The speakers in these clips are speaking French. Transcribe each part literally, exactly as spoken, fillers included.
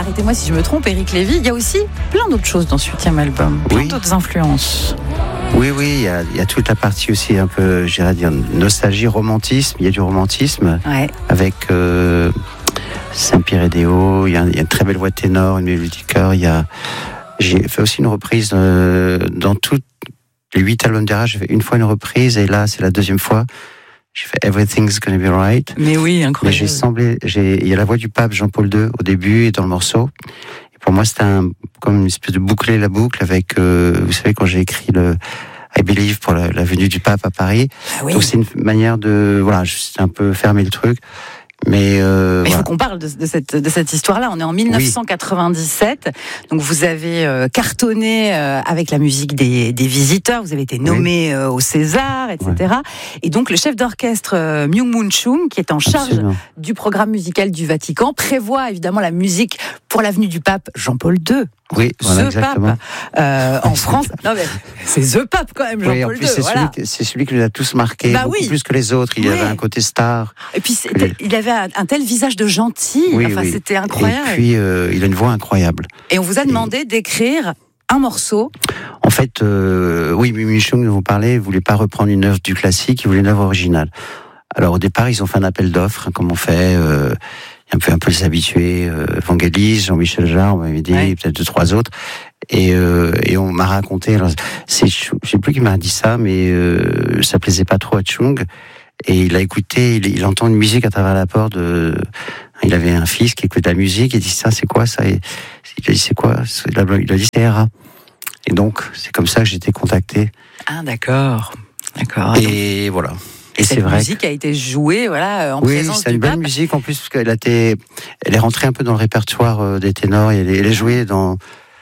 arrêtez-moi si je me trompe, Éric Lévy, il y a aussi plein d'autres choses dans ce huitième album, plein oui. d'autres influences. Oui, oui, il y, a, il y a toute la partie aussi un peu, j'irais dire, nostalgie, romantisme. Il y a du romantisme ouais. avec euh, Saint-Pierre et Déo. Il y, a, il y a une très belle voix de ténor, une mélodie de chœur. Il y a, j'ai fait aussi une reprise euh, dans tous les huit albums d'Era. J'ai fait une fois une reprise et là, c'est la deuxième fois. J'ai fait Everything's Gonna Be Right. Mais oui, incroyable. Mais j'ai semblé, j'ai, il y a la voix du pape Jean-Paul deux au début et dans le morceau. Et pour moi, c'était un, comme une espèce de boucler la boucle avec, euh, vous savez, quand j'ai écrit le I Believe pour la, la venue du pape à Paris. Ah oui. Donc c'est une manière de, voilà, j'ai un peu fermé le truc. Mais, euh, Mais il voilà. faut qu'on parle de, de, cette, de cette histoire-là. On est en dix-neuf cent quatre-vingt-dix-sept. Oui. Donc vous avez euh, cartonné euh, avec la musique des, des Visiteurs. Vous avez été nommé oui. euh, au César, et cetera. Ouais. Et donc le chef d'orchestre euh, Myung-Moon Chung, qui est en charge Absolument. du programme musical du Vatican, prévoit évidemment la musique pour l'avenue du pape Jean-Paul deux. Oui, voilà, The exactement. Pape euh, en France. Non mais c'est The Pape quand même, Jean-Paul oui, en plus, deux. C'est, voilà. celui, c'est celui qui nous a tous marqués, bah, beaucoup oui. plus que les autres. Il oui. avait un côté star. Et puis il avait un, un tel visage de gentil. Oui, enfin, oui. c'était incroyable. Et puis euh, il a une voix incroyable. Et on vous a demandé Et... d'écrire un morceau. En fait, euh, oui, Myung-Moon Chung, dont vous parlez, ne voulait pas reprendre une œuvre du classique, il voulait une œuvre originale. Alors au départ, ils ont fait un appel d'offres, hein, comme on fait. Euh, un peu un peu les habitués, euh, Vangelis, Jean-Michel Jarre, on m'avait dit, ouais. peut-être deux trois autres, et euh, et on m'a raconté. Alors, c'est, je sais plus qui m'a dit ça, mais euh, ça plaisait pas trop à Chung, et il a écouté, il, il entend une musique à travers la porte. De, il avait un fils qui écoute la musique, et il dit ça, c'est quoi ça? Et il a dit c'est quoi? Il a dit c'est Era. Et donc c'est comme ça que j'ai été contacté. Ah d'accord, d'accord. Et donc... voilà. Et c'est cette vrai musique que... a été jouée, voilà, en oui, présence du pape. Oui, c'est une belle musique en plus parce qu'elle a été, elle est rentrée un peu dans le répertoire des ténors. Et elle, est, elle est jouée dans,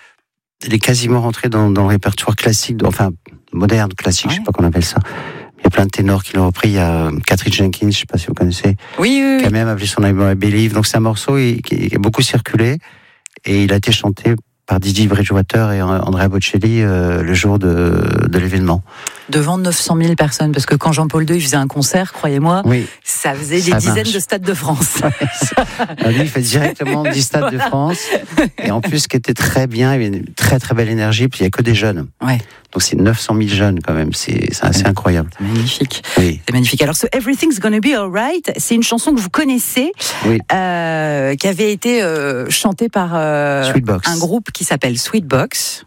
elle est quasiment rentrée dans, dans le répertoire classique, enfin moderne, classique, ouais. je sais pas qu'on appelle ça. Il y a plein de ténors qui l'ont repris. Il y a Catherine Jenkins, je sais pas si vous connaissez, oui, oui, oui. qui a même appelé son album I Believe. Donc c'est un morceau qui a beaucoup circulé et il a été chanté par Didi Bridgewater et Andrea Bocelli euh, le jour de, de l'événement. Devant neuf cent mille personnes, parce que quand Jean-Paul deux il faisait un concert, croyez-moi, oui, ça faisait des ça dizaines marche. de stades de France. Alors lui, il fait directement dix stades de France. Et en plus, ce qui était très bien, il y avait une très très belle énergie, puis il n'y a que des jeunes. Ouais. Donc c'est neuf cent mille jeunes quand même, c'est, c'est assez ouais. incroyable. C'est magnifique. Oui. C'est magnifique. Alors ce Everything's Gonna Be Alright, c'est une chanson que vous connaissez, oui. euh, qui avait été euh, chantée par euh, un groupe qui s'appelle Sweetbox.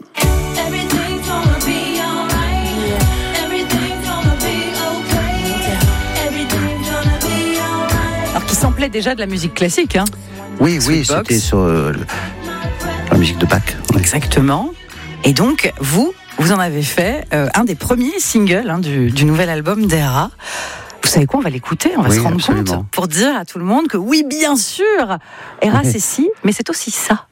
Alors qui samplait déjà de la musique classique, hein. Oui, oui, c'était sur euh, la musique de Bach. Oui. Exactement. Et donc, vous, vous en avez fait euh, un des premiers singles hein, du, du nouvel album d'Era. Vous savez quoi, on va l'écouter, on va oui, se rendre absolument. compte pour dire à tout le monde que oui, bien sûr, Era c'est ci, mais c'est aussi ça.